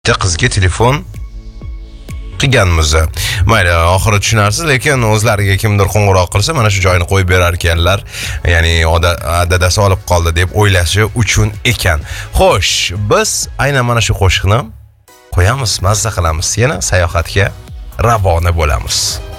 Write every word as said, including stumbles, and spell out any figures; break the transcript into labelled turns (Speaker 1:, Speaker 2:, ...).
Speaker 1: qizga telefon qilganmiz. Mayli, oxiri tushunarsiz, lekin o'zlariga kimdir qo'ng'iroq qilsa, mana shu joyini qo'yib berar ekanlar. Ya'ni dadasi olib qoldi deb o'ylashi uchun ekan. Xo'sh, biz aynan mana shu qo'shiqni qo'yamiz, mazza qilamiz, yana sayohatga ravona bo'lamiz.